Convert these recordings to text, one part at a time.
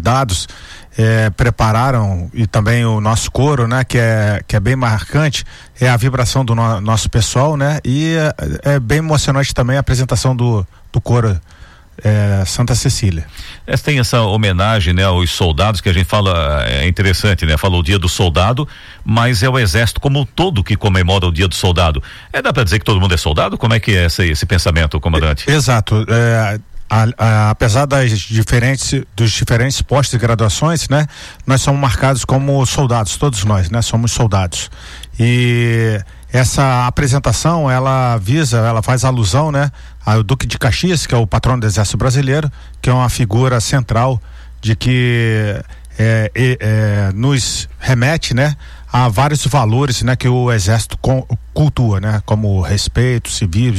convidados prepararam, e também o nosso coro, né, que é bem marcante, é a vibração do nosso pessoal, né, e é bem emocionante também a apresentação do coro Santa Cecília. Tem essa homenagem, né, aos soldados que a gente fala, é interessante, né, falou o Dia do Soldado, mas é o Exército como um todo que comemora o Dia do Soldado. Dá para dizer que todo mundo é soldado? Como é que é esse pensamento, comandante? Exato. Apesar dos diferentes postos e graduações, né, nós somos marcados como soldados, todos nós, né, somos soldados. E essa apresentação, ela faz alusão, né, ao Duque de Caxias, que é o patrono do Exército Brasileiro, que é uma figura central de que nos remete, né, a vários valores, né, que o Exército cultua, né, como respeito, civismo,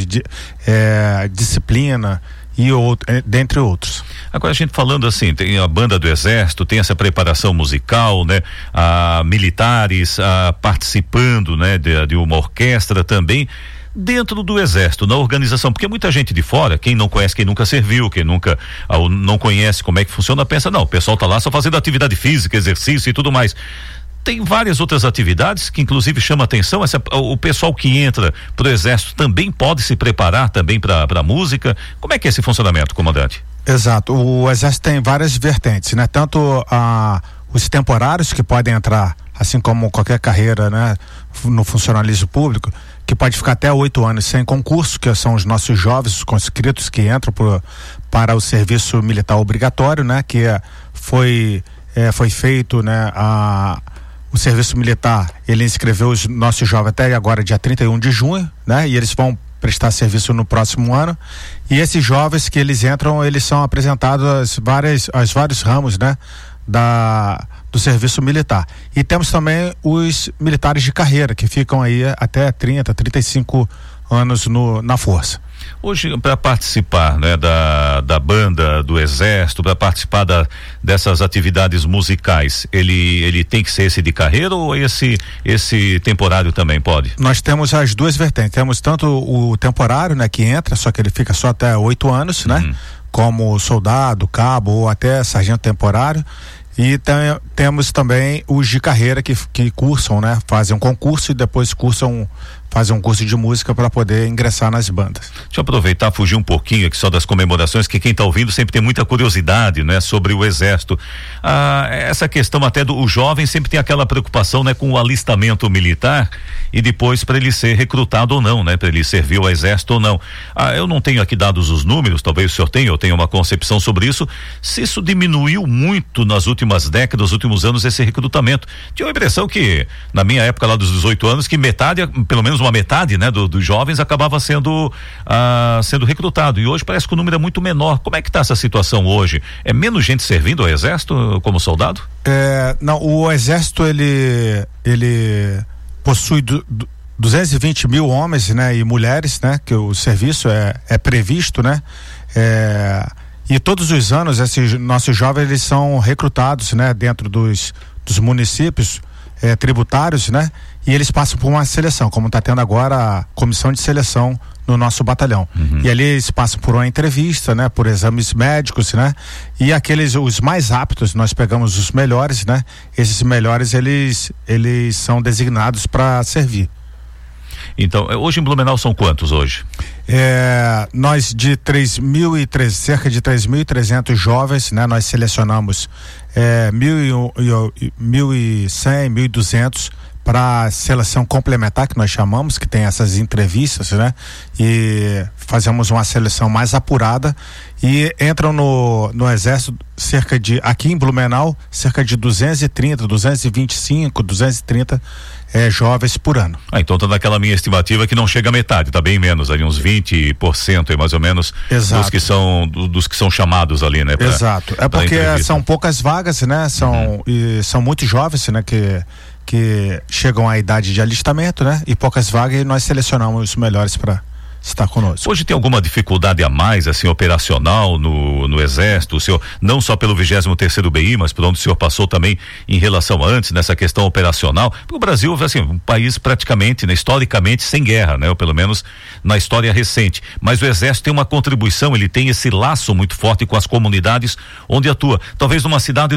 disciplina e dentre outros. Agora a gente falando assim, tem a banda do Exército, tem essa preparação musical, né? Militares participando, né? De uma orquestra também dentro do Exército, na organização, porque muita gente de fora, quem não conhece, quem nunca serviu, quem nunca não conhece como é que funciona, pensa, não, o pessoal tá lá só fazendo atividade física, exercício e tudo mais. Tem várias outras atividades que inclusive chama atenção. O pessoal que entra pro Exército também pode se preparar também para música. Como é que é esse funcionamento, comandante? Exato, o Exército tem várias vertentes, né? Tanto os temporários que podem entrar, assim como qualquer carreira, né, no funcionalismo público, que pode ficar até 8 anos sem concurso, que são os nossos jovens, os conscritos que entram para o serviço militar obrigatório, né? Que foi feito, né, o serviço militar, ele inscreveu os nossos jovens até agora, dia 31 de junho, né? E eles vão prestar serviço no próximo ano. E esses jovens que eles entram, eles são apresentados aos vários ramos, né, do serviço militar. E temos também os militares de carreira, que ficam aí até 30, 35 anos na força. Hoje, para participar, né, da banda do Exército, para participar dessas atividades musicais, ele tem que ser esse de carreira ou esse temporário também pode? Nós temos as duas vertentes. Temos tanto o temporário, né, que entra, só que ele fica só até 8 anos, né, como soldado, cabo ou até sargento temporário. E temos também os de carreira que cursam, né, fazem um concurso e depois fazem um curso de música para poder ingressar nas bandas. Deixa eu aproveitar, fugir um pouquinho aqui só das comemorações, que quem está ouvindo sempre tem muita curiosidade, né, sobre o Exército. Essa questão até o jovem sempre tem aquela preocupação, né, com o alistamento militar e depois para ele ser recrutado ou não, né, para ele servir ao Exército ou não. Eu não tenho aqui dados os números, talvez o senhor tenha, eu tenho uma concepção sobre isso, se isso diminuiu muito nas últimas décadas, nos últimos anos, esse recrutamento. Tinha a impressão que, na minha época lá dos 18 anos, que pelo menos uma metade, né, dos jovens acabava sendo recrutado, e hoje parece que o número é muito menor. Como é que está essa situação hoje? É menos gente servindo ao Exército como soldado? Não, o Exército ele possui 220 mil homens, né, e mulheres, né, que o serviço é previsto, né, e todos os anos esses nossos jovens eles são recrutados, né, dentro dos municípios tributários, né, e eles passam por uma seleção, como está tendo agora a comissão de seleção no nosso batalhão. E ali eles passam por uma entrevista, né, por exames médicos, né, e os mais aptos, nós pegamos os melhores, né, esses melhores eles são designados para servir. Então, hoje em Blumenau são quantos hoje? Nós cerca de 3.300 jovens, né? Nós selecionamos 1.100, 1.200 para a seleção complementar, que nós chamamos, que tem essas entrevistas, né? E fazemos uma seleção mais apurada e entram no Exército aqui em Blumenau, cerca de 230, 225, 230 jovens por ano. Então tá naquela minha estimativa que não chega a metade, tá bem menos, ali uns 20% mais ou menos. Exato. dos que são chamados ali, né? Exato, porque são poucas vagas, né? São muitos jovens, né? Que chegam à idade de alistamento, né? E poucas vagas, e nós selecionamos os melhores para estar conosco. Hoje tem alguma dificuldade a mais, assim, operacional no Exército, o senhor, não só pelo 23º BI, mas por onde o senhor passou também em relação a antes, nessa questão operacional? Porque o Brasil, assim, um país praticamente, né, historicamente sem guerra, né? Ou pelo menos na história recente. Mas o Exército tem uma contribuição, ele tem esse laço muito forte com as comunidades onde atua. Talvez numa cidade